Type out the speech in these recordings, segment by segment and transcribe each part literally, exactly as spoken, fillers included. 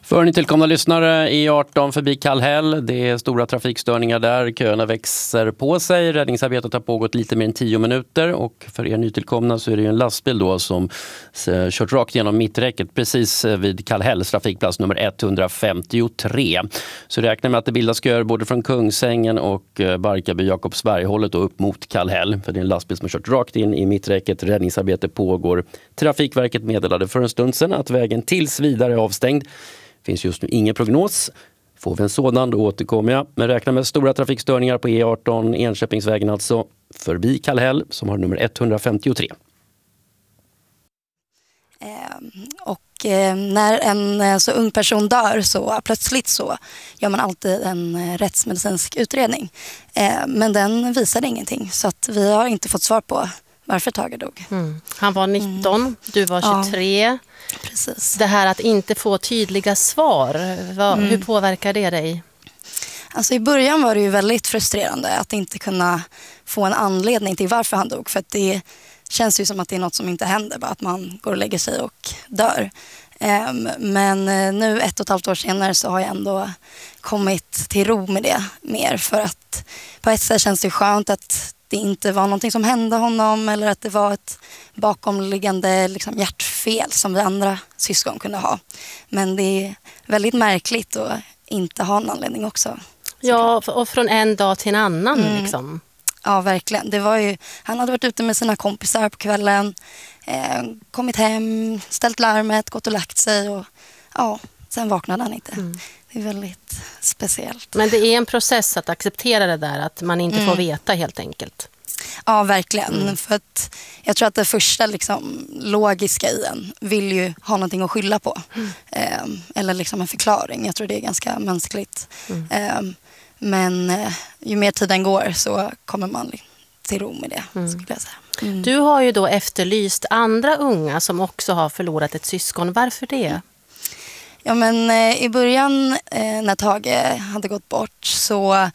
För ni tillkomna lyssnare, E arton förbi Kallhäll. Det är stora trafikstörningar där. Köerna växer på sig. Räddningsarbetet har pågått lite mer än tio minuter. Och för er nytillkomna så är det ju en lastbil då som kört rakt genom mitträcket precis vid Kallhälls trafikplats nummer etthundrafemtiotre. Så räknar med att det bildas köer både från Kungsängen och Barkarby, Jakobsberg hållet upp mot Kallhäll. För det är en lastbil som har kört rakt in i mitträcket. Räddningsarbete pågår. Trafikverket meddelade för en stund sedan att vägen tills vidare är avstängd. Finns just nu ingen prognos. Får vi en sådan, då återkommer jag. Men räknar med stora trafikstörningar på E arton, Enköpingsvägen alltså, förbi Kallhäll som har nummer etthundrafemtiotre. Eh, och eh, när en så ung person dör så plötsligt så gör man alltid en rättsmedicinsk utredning. Eh, men den visade ingenting, så att vi har inte fått svar på varför Tage dog. Mm. Han var nitton, mm. du var tjugotre. Ja, precis. Det här att inte få tydliga svar, vad, mm. hur påverkar det dig? Alltså i början var det ju väldigt frustrerande att inte kunna få en anledning till varför han dog. För att det känns ju som att det är något som inte händer, bara att man går och lägger sig och dör. Men nu ett och ett halvt år senare så har jag ändå kommit till ro med det mer. För att på ett sätt känns det skönt att det inte var någonting som hände honom eller att det var ett bakomliggande liksom, hjärtfel som vi andra syskon kunde ha. Men det är väldigt märkligt att inte ha en anledning också. Ja, och från en dag till en annan mm. liksom. Ja, verkligen. Det var ju, han hade varit ute med sina kompisar på kvällen, eh, kommit hem, ställt larmet, gått och lagt sig och ja, sen vaknade han inte. Mm. Det är väldigt speciellt. Men det är en process att acceptera det där, att man inte mm. får veta helt enkelt. Ja, verkligen. Mm. För att jag tror att det första liksom, logiska i en vill ju ha någonting att skylla på. Mm. Eh, eller liksom en förklaring. Jag tror det är ganska mänskligt. Mm. Eh, men eh, ju mer tiden går så kommer man till ro med det, mm. skulle jag säga. Mm. Du har ju då efterlyst andra unga som också har förlorat ett syskon. Varför det? Mm. Ja, men eh, i början eh, när Tage hade gått bort så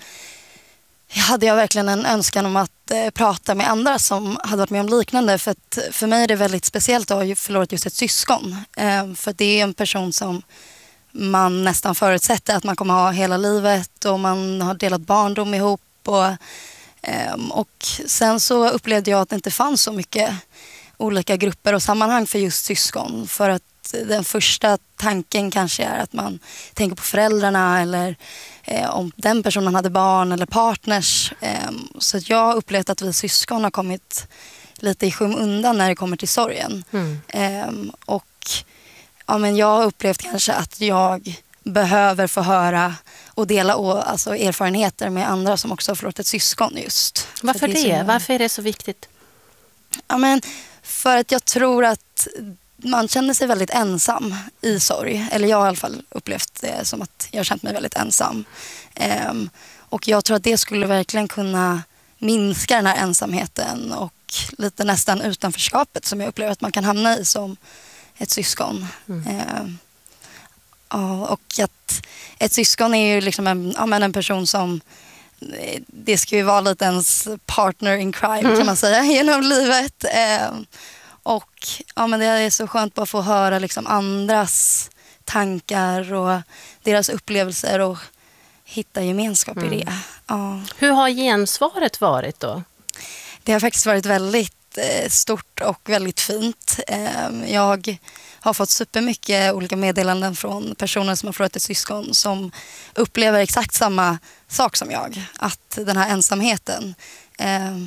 hade jag verkligen en önskan om att eh, prata med andra som hade varit med om liknande. För att för mig är det väldigt speciellt att ha förlorat just ett syskon. Eh, för det är en person som man nästan förutsätter att man kommer ha hela livet och man har delat barndom ihop. Och, eh, och sen så upplevde jag att det inte fanns så mycket olika grupper och sammanhang för just syskon. För att den första tanken kanske är att man tänker på föräldrarna eller eh, om den personen hade barn eller partners. Eh, så jag har upplevt att vi syskon har kommit lite i skymundan när det kommer till sorgen. Mm. Eh, och ja, men jag har upplevt kanske att jag behöver få höra och dela och, alltså, erfarenheter med andra som också har förlorat ett syskon just. Varför det? det? Varför är det så viktigt? Ja, men för att jag tror att man känner sig väldigt ensam i sorg. Eller jag har i alla fall upplevt det som att jag har känt mig väldigt ensam. Um, och jag tror att det skulle verkligen kunna minska den här ensamheten och lite nästan utanförskapet som jag upplever att man kan hamna i som ett syskon. Mm. Um, ja, och att ett syskon är ju liksom en, ja, men en person som det ska ju vara lite ens partner in crime mm. kan man säga genom livet. Um, Och ja, men det är så skönt bara att få höra liksom andras tankar och deras upplevelser och hitta gemenskap mm. i det. Ja. Hur har gensvaret varit då? Det har faktiskt varit väldigt eh, stort och väldigt fint. Eh, jag har fått supermycket olika meddelanden från personer som har förlorat ett syskon som upplever exakt samma sak som jag. Att den här ensamheten... Eh,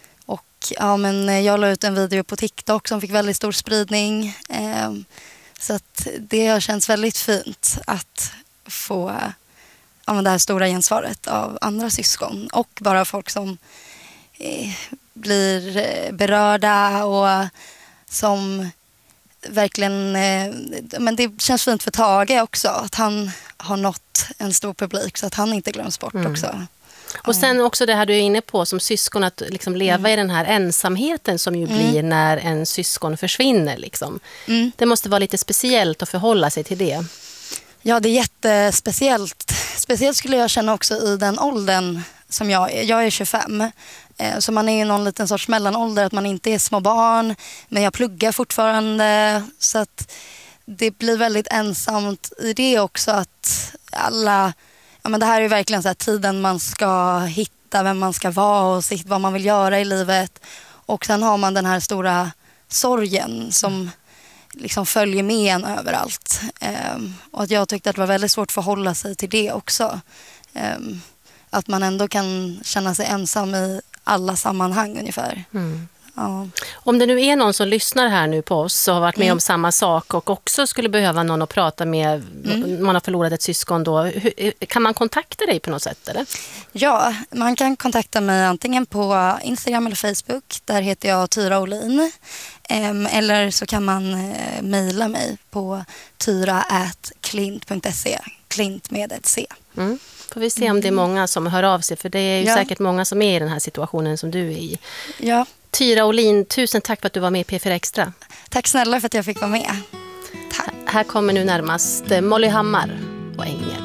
Ja, men jag la ut en video på TikTok som fick väldigt stor spridning. Eh, så att det har känts väldigt fint att få ja, men det här stora gensvaret av andra syskon. Och bara folk som eh, blir berörda och som verkligen... Eh, men det känns fint för Tage också. Att han har nått en stor publik så att han inte glöms bort mm. också. Och sen också det här du är inne på som syskon, att liksom leva mm. i den här ensamheten som ju mm. blir när en syskon försvinner. Liksom. Mm. Det måste vara lite speciellt att förhålla sig till det. Ja, det är jättespeciellt. Speciellt skulle jag känna också i den åldern som jag är. Jag är tjugofem. Så man är i någon liten sorts mellanålder, att man inte är små barn. Men jag pluggar fortfarande. Så att det blir väldigt ensamt i det också, att alla, ja men det här är verkligen så här tiden man ska hitta vem man ska vara och vad man vill göra i livet, och sen har man den här stora sorgen som liksom följer med en överallt. Um, och att jag tyckte att det var väldigt svårt att förhålla sig till det också. Um, att man ändå kan känna sig ensam i alla sammanhang ungefär. Mm. Ja. Om det nu är någon som lyssnar här nu på oss och har varit med mm. om samma sak och också skulle behöva någon att prata med, mm. man har förlorat ett syskon då, hur, kan man kontakta dig på något sätt eller? Ja, man kan kontakta mig antingen på Instagram eller Facebook, där heter jag Tyra Olin, um, eller så kan man uh, mejla mig på tyra at klint punkt se, klint med ett C. Mm. Får vi se om det är många som hör av sig, för det är ju ja. säkert många som är i den här situationen som du är i. Ja. Tyra Olin, tusen tack för att du var med i P fyra Extra. Tack snälla för att jag fick vara med. Tack. Här kommer nu närmast Molly Hammar och Ängel.